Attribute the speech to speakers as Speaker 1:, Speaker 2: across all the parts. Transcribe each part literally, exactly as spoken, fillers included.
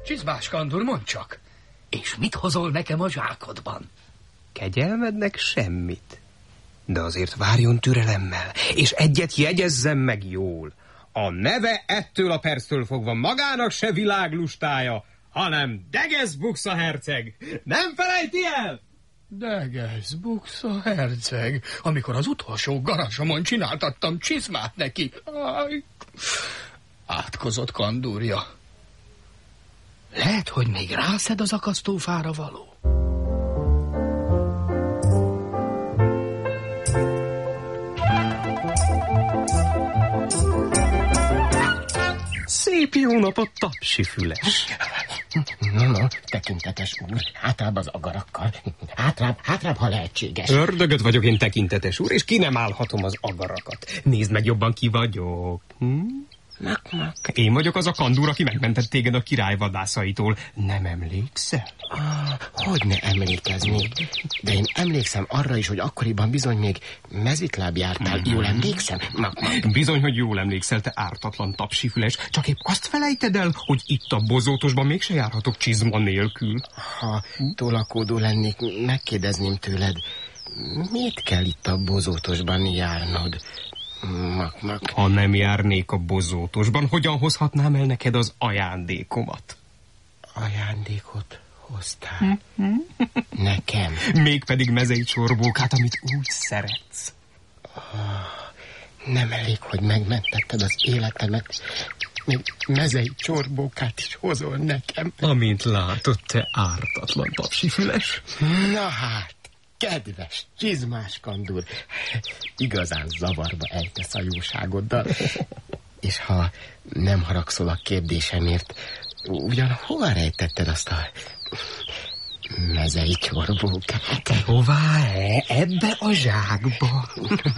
Speaker 1: Csizmás Kandur, mondd csak, és mit hozol nekem a zsákodban?
Speaker 2: Kegyelmednek semmit. De azért várjon türelemmel, és egyet jegyezzem meg jól. A neve ettől a perctől fogva magának se világlustája, hanem Degeszbuksa herceg. Nem felejti el?
Speaker 1: Degeszbuksa herceg, amikor az utolsó garázsamon csináltattam csizmát neki. Aj, átkozott kandúrja. Lehet, hogy még rászed az akasztófára való.
Speaker 2: Szép jó napot, Tapsifüles!
Speaker 3: No, no, tekintetes úr, hátrább az agarakkal. Hátrább, hátrább, ha lehetséges.
Speaker 2: Ördögöt vagyok én, tekintetes úr, és ki nem állhatom az agarakat. Nézd meg jobban, ki vagyok. Hm?
Speaker 3: Mak, mak.
Speaker 2: Én vagyok az a kandúr, aki megmentett téged a király vadászaitól. Nem emlékszel?
Speaker 3: Ah, hogy ne emlékeznék. De én emlékszem arra is, hogy akkoriban bizony még mezitláb jártál. Jól emlékszem? Mak, mak.
Speaker 2: Bizony, hogy jól emlékszel, te ártatlan Tapsifüles. Csak épp azt felejted el, hogy itt a bozótosban mégse járhatok csizma nélkül.
Speaker 3: Ha tolakodó lennék, megkérdezném tőled, mit kell itt a bozótosban járnod? Mak, mak.
Speaker 2: Ha nem járnék a bozótosban, hogyan hozhatnám el neked az ajándékomat?
Speaker 3: Ajándékot hoztál? Nekem?
Speaker 2: Mégpedig mezei csorbókát, amit úgy szeretsz.
Speaker 3: Oh, nem elég, hogy megmentetted az életemet, még mezei csorbókát is hozol nekem.
Speaker 2: Amint látod, te ártatlan Tapsifüles.
Speaker 3: Na hát, kedves csizmás kandúr, igazán zavarba ejtesz a jóságoddal. És ha nem haragszol a kérdésemért, ugyan hova rejtetted azt a mezei csorbókát?
Speaker 2: Hová? Ebbe a zsákba?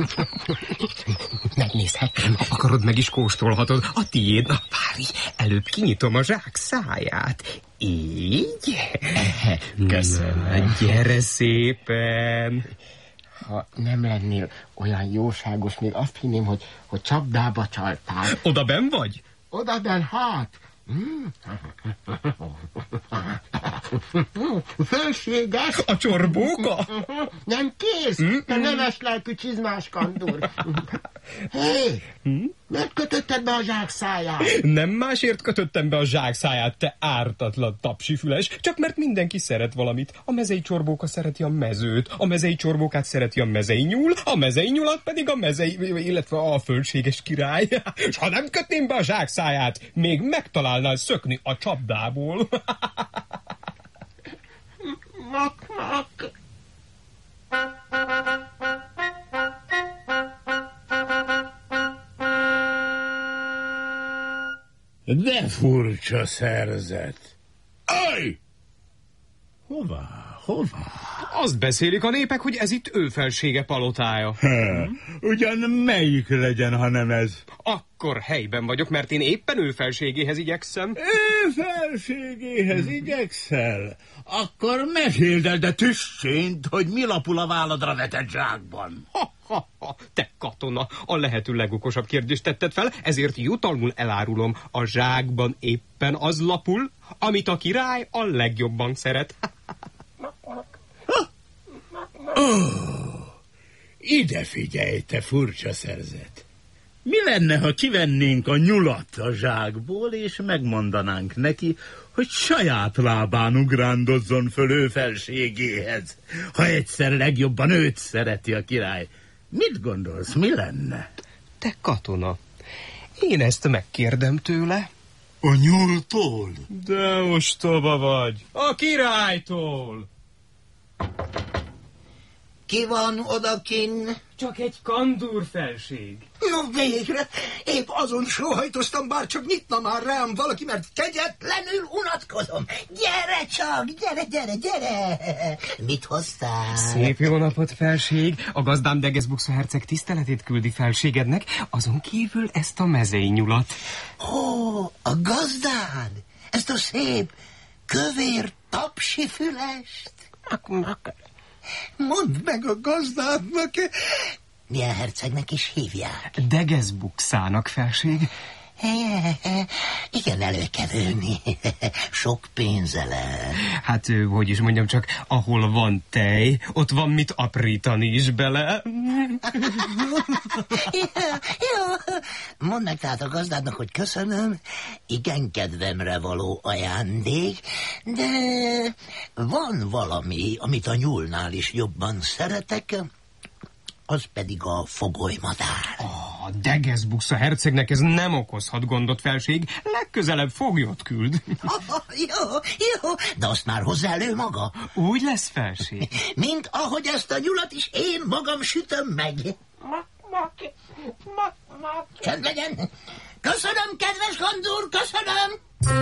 Speaker 3: Megnézhetem.
Speaker 2: Akarod, meg is kóstolhatod. A tiéd. Na, várj, előbb kinyitom a zsák száját. Így?
Speaker 3: Köszönöm.
Speaker 2: Na, gyere szépen.
Speaker 3: Ha nem lennél olyan jóságos, még azt hinném, hogy, hogy csapdába csaltál.
Speaker 2: Oda benn vagy?
Speaker 3: Oda benn, hát. Fölséges.
Speaker 2: A csorbóka?
Speaker 3: Nem kész, te neves lelkű csizmás kandúr. Hé, miért kötötted be a zsák száját?
Speaker 2: Nem másért kötöttem be a zsák száját, te ártatlan Tapsifüles, csak mert mindenki szeret valamit. A mezei csorbóka szereti a mezőt, a mezei csorbókát szereti a mezei nyúl, a mezei nyulat pedig a mezei, illetve a fölséges király. És ha nem kötném be a zsák száját, még megtalálnál szökni a csapdából.
Speaker 3: Mak, mak.
Speaker 4: De furcsa szerzet. Aj! Hová, hová?
Speaker 2: Azt beszélik a népek, hogy ez itt ő felsége palotája.
Speaker 4: Ha, ugyan melyik legyen, ha nem ez?
Speaker 2: Akkor helyben vagyok, mert én éppen ő felségéhez igyekszem.
Speaker 4: Ő felségéhez igyekszel? Akkor meséld el, de tüssént, hogy mi lapul a válladra vetett zsákban.
Speaker 2: Ha, ha, ha, te katona, a lehető legokosabb kérdést tetted fel, ezért jutalmul elárulom, a zsákban éppen az lapul, amit a király a legjobban szeret.
Speaker 4: Oh, ide figyelj, te furcsa szerzet. Mi lenne, ha kivennénk a nyulat a zsákból, és megmondanánk neki, hogy saját lábán ugrándozzon föl ő felségéhez, ha egyszer legjobban őt szereti a király. Mit gondolsz, mi lenne?
Speaker 2: Te katona, én ezt megkérdem tőle.
Speaker 4: A nyúltól?
Speaker 2: De ostoba vagy. A királytól.
Speaker 3: Ki van odakinn?
Speaker 2: Csak egy kandúr felség.
Speaker 3: No végre, épp azon sóhajtoztam, bár csak nyitna már rám valaki, mert kegyetlenül unatkozom. Gyere csak, gyere, gyere, gyere! Mit hoztál?
Speaker 2: Szép jó napot, felség! A gazdám Degeszbuksa herceg tiszteletét küldi felségednek, azon kívül ezt a mezei nyulat.
Speaker 3: Ó, a gazdád? Ezt a szép, kövér Tapsifülest? Mondd meg a gazdádnak, milyen hercegnek is hívják?
Speaker 2: Degeszbukszának, felség.
Speaker 3: Igen, elő kell ülni. Sok pénze lesz.
Speaker 2: Hát, hogy is mondjam, csak ahol van tej, ott van mit aprítani is bele.
Speaker 3: Jó, jó. Mondd meg tehát a gazdádnak, hogy köszönöm, igen kedvemre való ajándék, de van valami, amit a nyúlnál is jobban szeretek, az pedig a fogolymadár.
Speaker 2: A Degezbuxa hercegnek ez nem okozhat gondot, felség. Legközelebb foglyot küld.
Speaker 3: Oh, jó, jó, de azt már hozzá elő maga.
Speaker 2: Úgy lesz, felség.
Speaker 3: Mint ahogy ezt a nyulat is én magam sütöm meg. Csend legyen. Köszönöm, kedves Kandúr, köszönöm.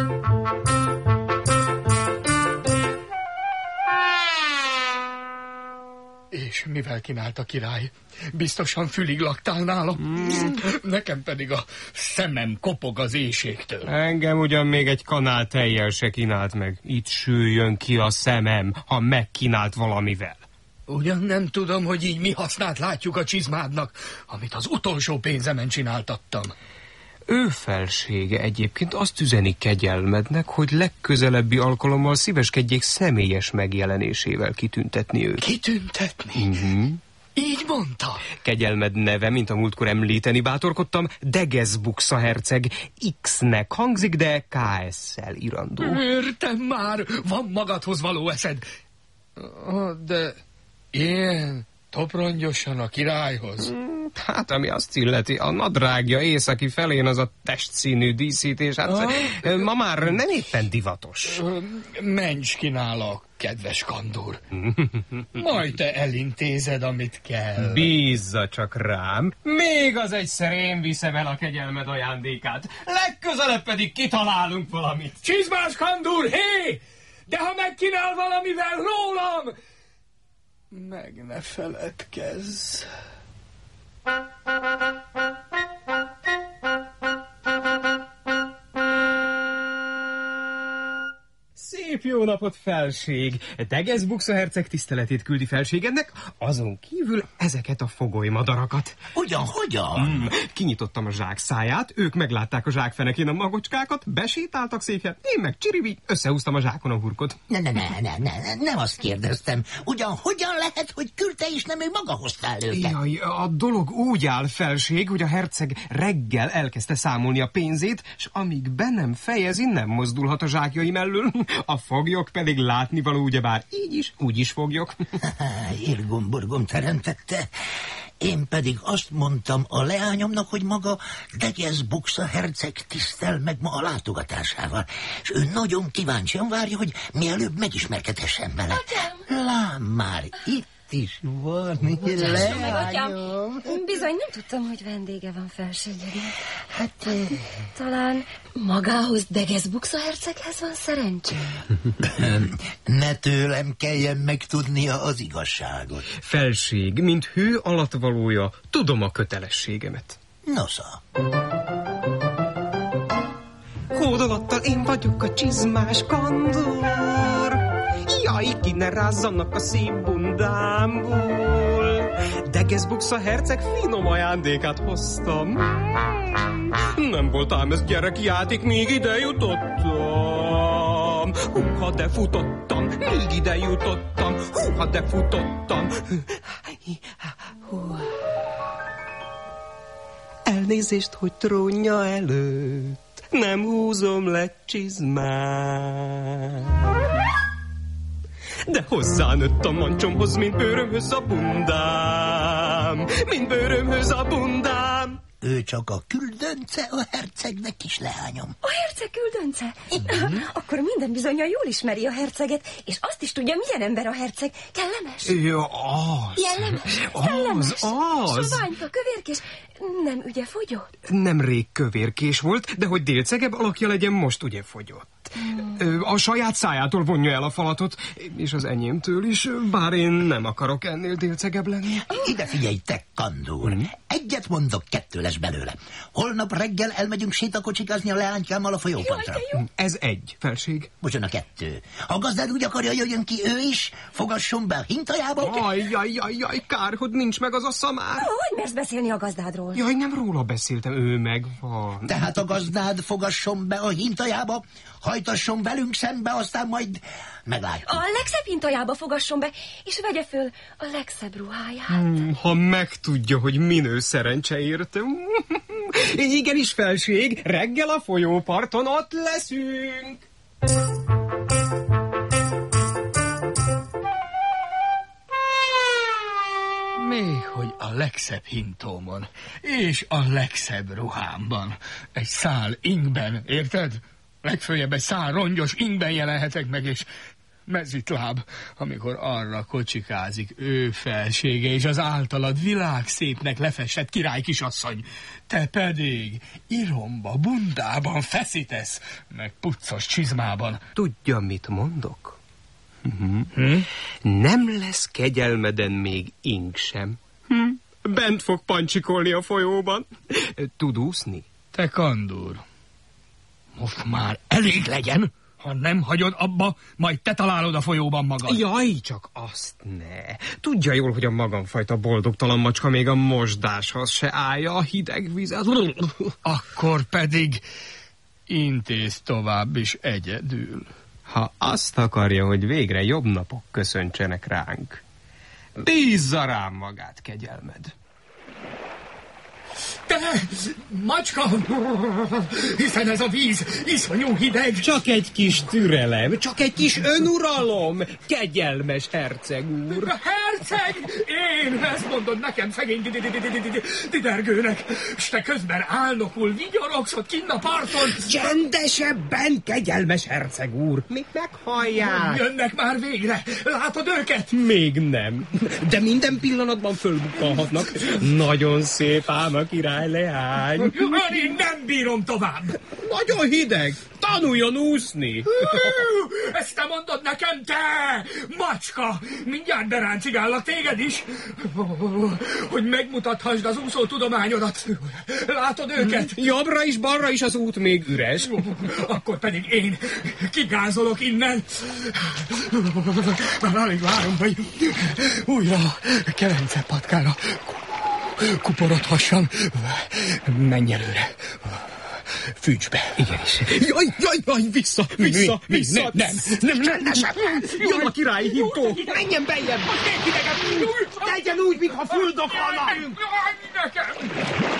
Speaker 1: És mivel kínált a király? Biztosan fülig laktál nálam. Mm. Nekem pedig a szemem kopog az éjségtől.
Speaker 2: Engem ugyan még egy kanál tejjel se kínált meg. Itt süljön ki a szemem, ha megkínált valamivel.
Speaker 1: Ugyan nem tudom, hogy így mi hasznát látjuk a csizmádnak, amit az utolsó pénzemen csináltattam.
Speaker 2: Ő felsége egyébként azt üzeni kegyelmednek, hogy legközelebbi alkalommal szíveskedjék személyes megjelenésével kitüntetni őt.
Speaker 1: Kitüntetni?
Speaker 2: Uh-huh.
Speaker 1: Így mondta?
Speaker 2: Kegyelmed neve, mint a múltkor említeni bátorkodtam, Degezbuxa herceg. X-nek hangzik, de ká es-szel irandó.
Speaker 1: Értem már, van magadhoz való eszed. De én toprongyosan a királyhoz.
Speaker 2: Hát, ami azt illeti, a nadrágja északi felén az a testszínű díszítés, hát ah, ma már nem éppen divatos.
Speaker 1: Mencs kínálok, kedves Kandúr. Majd te elintézed, amit kell.
Speaker 2: Bízza csak rám. Még az egyszer én viszem el a kegyelmed ajándékát. Legközelebb pedig kitalálunk valamit.
Speaker 1: Csizmás Kandúr, hé! De ha megkínál valamivel rólam, meg ne feledkezz.
Speaker 2: Szép jó napot, felség! Degezbuxa herceg tiszteletét küldi felségednek, azon kívül ezeket a fogolymadarakat.
Speaker 3: Ugyan, hogyan?
Speaker 2: Mm, kinyitottam a zsák száját, ők meglátták a zsák fenekén a magocskákat, besétáltak szépen, én meg csiribi, összehúztam a zsákon a hurkot.
Speaker 3: Ne, ne, ne, ne, ne, nem azt kérdeztem. Ugyan, hogyan lehet, hogy küldte és nem ő maga hozta el őket?
Speaker 2: Jaj, a dolog úgy áll, felség, hogy a herceg reggel elkezdte számolni a pénzét, és amíg be nem fejezi, nem mozdulhat a zsákjai mellől. A foglyok pedig látnivaló, ugyebár így is, úgy is foglyok.
Speaker 3: Irgum-burgum teremtette. Én pedig azt mondtam a leányomnak, hogy maga Degezbuxa herceg tisztel meg ma a látogatásával, és ő nagyon kíváncsian várja, hogy mielőbb megismerkedhessen vele. Atyám! Lám már, itt is van, leányom.
Speaker 5: Bizony nem tudtam, hogy vendége van felségednek.
Speaker 3: Hát...
Speaker 5: Talán magához Degezbuxa herceghez van szerencsém?
Speaker 3: Ne tőlem kelljen megtudnia az igazságot.
Speaker 2: Felség, mint hő alattvalója, tudom a kötelességemet.
Speaker 3: Nosza.
Speaker 2: Hódolattal én vagyok a csizmás Kandúr. Jaj, ki ne rázzanak a szép bundámból. Degezbuxa herceg finom ajándékát hoztam. Nem volt ám ez gyerekjáték, míg ide jutottam. Húha, de futottam, míg ide jutottam. Húha, de futottam. Elnézést, hogy trónja előtt nem húzom le csizmát. De hozzánőtt a mancsomhoz, mint bőrömhöz a bundám, mint bőrömhöz a bundám.
Speaker 3: Ő csak a küldönce a hercegnek is, leányom.
Speaker 5: A herceg küldönce? Mm-hmm. Akkor minden bizonnyal jól ismeri a herceget, és azt is tudja, milyen ember a herceg. Kellemes?
Speaker 2: Ja, az.
Speaker 5: Jellemes?
Speaker 2: Az,
Speaker 5: Kellemes?
Speaker 2: az.
Speaker 5: Soványka, kövérkés. Nem ügye fogyott?
Speaker 2: Nemrég kövérkés volt, de hogy délcegebb alakja legyen, most ugye fogyott.
Speaker 5: Mm.
Speaker 2: A saját szájától vonja el a falatot, és az enyémtől is, bár én nem akarok ennél délcegebb lenni.
Speaker 3: Ide figyelj, te kandúr. Hmm. Egyet mondok, kettő lesz belőle. Holnap reggel elmegyünk sétakocsikázni a leánykámmal a folyópartra.
Speaker 2: Ez egy, felség.
Speaker 3: Bocsán, a kettő. A gazdád úgy akarja, jöjjön ki ő is, fogasson be a hintajába.
Speaker 2: Jaj, jaj, jaj, jaj, kár, hogy nincs meg az a szamár.
Speaker 5: Hogy mersz beszélni a gazdádról?
Speaker 2: Jaj, nem róla beszéltem, ő meg van.
Speaker 3: Tehát a gazdád fogasson be a hintajába, hajtasson velünk szembe, aztán majd meglátjuk.
Speaker 5: A legszebb hintajába fogasson be, és vegye föl a legszebb ruháját.
Speaker 2: Hmm, ha megtudja, hogy minő szerencse érte. Igenis, felség, reggel a folyóparton ott leszünk.
Speaker 1: Még hogy a legszebb hintómon, és a legszebb ruhámban. Egy szál ingben, érted? Legfőjebb egy szál rongyos ingben jelenhetek meg, és mezitláb, amikor arra kocsikázik ő felsége, és az általad világszépnek lefestett király kisasszony. Te pedig iromba, bundában feszítesz, meg puccos csizmában.
Speaker 2: Tudja, mit mondok? Uh-huh. Hm? Nem lesz kegyelmeden még ing sem. Hm? Bent fog pancsikolni a folyóban. Tud úszni?
Speaker 1: Te kandúr, most már elég legyen, ha nem hagyod abba, majd te találod a folyóban magad.
Speaker 2: Jaj, csak azt ne. Tudja jól, hogy a magamfajta boldogtalan macska még a mosdáshoz se állja a hideg vizet.
Speaker 1: Akkor pedig intéz tovább is egyedül.
Speaker 2: Ha azt akarja, hogy végre jobb napok köszöntsenek ránk, bízza rám magát, kegyelmed.
Speaker 1: Te, macska! Hiszen ez a víz iszonyú hideg.
Speaker 2: Csak egy kis türelem, csak egy kis önuralom, kegyelmes herceg úr.
Speaker 1: Herceg! Én ezt mondod nekem, szegény didergőnek, s te közben álnokul vigyorogsz ott kinn a parton.
Speaker 2: Csendesebben, kegyelmes herceg úr, mit meghallják?
Speaker 1: Jönnek már végre, látod őket?
Speaker 2: Még nem, de minden pillanatban fölbukkanhatnak. Nagyon szép ám a király leány.
Speaker 1: Én nem bírom tovább.
Speaker 2: Nagyon hideg, tanuljon úszni.
Speaker 1: Ezt te mondod nekem, te, macska! Mindjárt beráncigállak téged is, hogy megmutathasd az úszó tudományodat. Látod őket?
Speaker 2: Jobbra is, balra is az út még üres.
Speaker 1: Akkor pedig én kigázolok innen. Már alig várom, hogy újra kelence patkára kuporodhassam. Menj előre. Fűts be.
Speaker 2: Igenis. Jaj, jaj, jaj, vissza, vissza,
Speaker 1: mi, mi,
Speaker 2: vissza.
Speaker 1: Nem, nem, nem, nem.
Speaker 2: Jön a királyi hintó. Menjen bejjebb. Tegyen úgy, mintha fuldokolna.
Speaker 1: Nekem.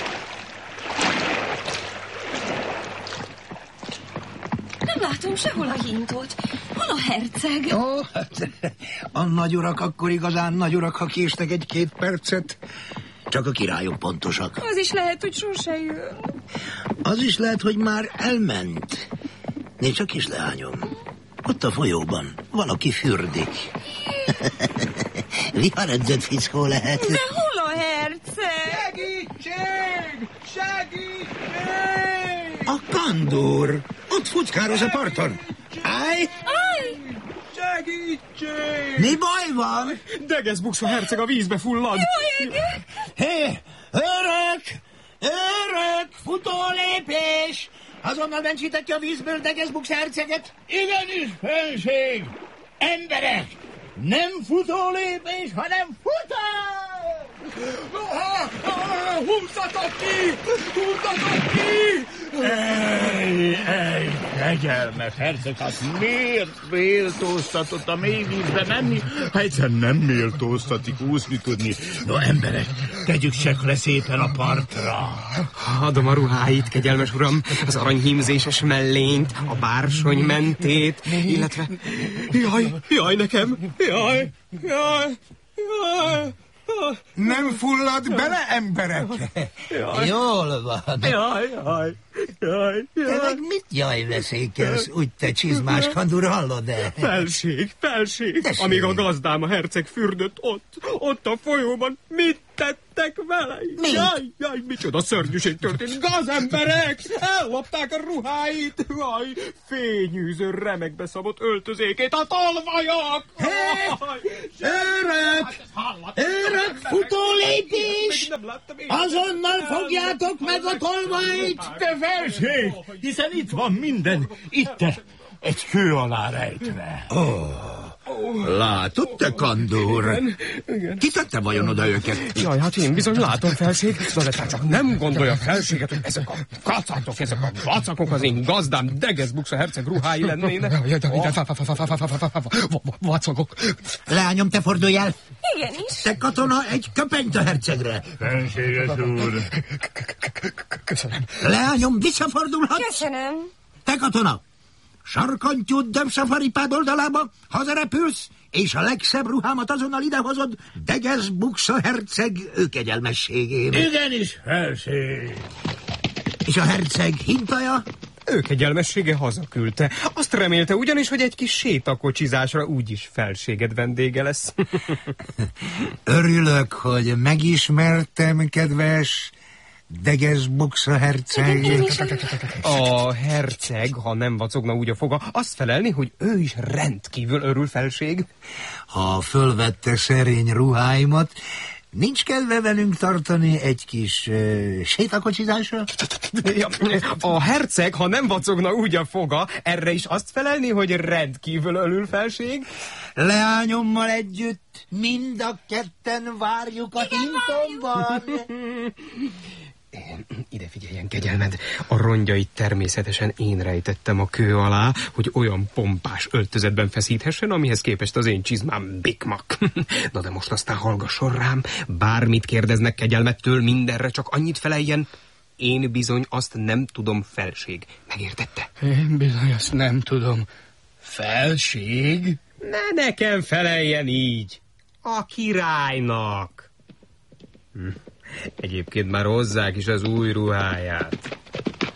Speaker 5: Nem látom sehol a hintót. Hol a herceg?
Speaker 3: Ó, hát, a nagyurak akkor igazán nagyurak, ha késtek egy-két percet. Csak a királyok pontosak.
Speaker 5: Az is lehet, hogy sose jön.
Speaker 3: Az is lehet, hogy már elment. Nézd csak, kis leányom. Ott a folyóban valaki fürdik. Viharedzett fickó lehet.
Speaker 5: De hol a herceg?
Speaker 2: Segítség! Segítség!
Speaker 3: A kandúr. Ott futkároz a parton. Állj!
Speaker 5: Állj!
Speaker 2: Segítség!
Speaker 3: Mi baj van?
Speaker 2: Degeszbuxa herceg a vízbe fullad.
Speaker 3: Hé, örök! Örök! Futólépés! Azonnal mentsítek ki a vízből Degeszbuxa herceget.
Speaker 4: Igenis, felség! Emberek! Nem futólépés, hanem futás!
Speaker 1: Húzzatok ki! Húzzatok ki!
Speaker 4: Ej, ej, kegyelmes herceg, hát miért méltóztatott a mély vízbe menni, ha egyszer nem méltóztatik úszni tudni? No, emberek, tegyük csak le szépen a partra.
Speaker 2: Adom a ruháit, kegyelmes uram, az aranyhímzéses mellényt, a bársony mentét, illetve... Jaj, jaj nekem, jaj, jaj, jaj.
Speaker 6: Nem fullad bele, emberek?
Speaker 3: Jól van.
Speaker 2: Jaj, jaj. Jaj,
Speaker 3: Te
Speaker 2: jaj.
Speaker 3: meg mit jaj veszékelsz, úgy te csizmás kandur, hallod-e?
Speaker 2: Felség, felség.
Speaker 3: Tessék.
Speaker 2: Amíg a gazdám a herceg fürdött ott, ott a folyóban, mit tettek vele?
Speaker 3: Mi?
Speaker 2: Jaj, jaj, micsoda szörnyűség történt. Gazemberek! Ellopták a ruháit! Jaj, fényűző remekbe szabott öltözékét a tolvajok!
Speaker 3: Őrök! Őrök, futólépés!
Speaker 2: Nem láttam én.
Speaker 3: Azonnal fogjátok meg a tolvajt!
Speaker 4: De felség, hiszen itt van minden, itt egy kő alá rejtve.
Speaker 3: Látod, te kandúr? Ki tette vajon oda őket?
Speaker 2: Jaj, hát én bizony látom, felség, na de te csak nem gondolja felséget, hogy ezek a kacátok, ezek a vacakok az én gazdám Degezbuksa herceg ruhái lennének. Vacakok.
Speaker 3: Leányom, te fordulj el!
Speaker 5: Igenis.
Speaker 3: Te katona, egy köpenyt a hercegre!
Speaker 4: Fenséges úr.
Speaker 1: Köszönöm.
Speaker 3: Leányom, visszafordulhatsz!
Speaker 5: Köszönöm.
Speaker 3: Te katona! Sarkantyúd dömsafaripád oldalába, hazarepülsz, és a legszebb ruhámat azonnal idehozod Degezbuksa herceg őkegyelmességének.
Speaker 4: Igenis, felség.
Speaker 3: És a herceg hintaja?
Speaker 2: Ő kegyelmessége hazaküldte. Azt remélte ugyanis, hogy egy kis sétakocsizásra úgyis felséged vendége lesz.
Speaker 3: Örülök, hogy megismertem, kedves Degezbuksa herceg.
Speaker 2: A herceg, ha nem vacogna úgy a foga, azt felelni, hogy ő is rendkívül örül, felség.
Speaker 3: Ha fölvette szerény ruháimat, nincs kedve velünk tartani egy kis uh, sétakocsizásra?
Speaker 2: Ja, a herceg, ha nem vacogna úgy a foga, erre is azt felelni, hogy rendkívül örül, felség.
Speaker 3: Leányommal együtt mind a ketten várjuk a hintomban.
Speaker 2: Ide figyeljen, kegyelmed, a rongyait természetesen én rejtettem a kő alá, hogy olyan pompás öltözetben feszíthessen, amihez képest az én csizmám bikmak. Na de most aztán hallgasson rám, bármit kérdeznek kegyelmettől, mindenre csak annyit feleljen, én bizony azt nem tudom, felség. Megértette?
Speaker 1: Én bizony azt nem tudom. Felség?
Speaker 2: Ne nekem feleljen így. A királynak. Hm. Egyébként már hozzák is az új ruháját.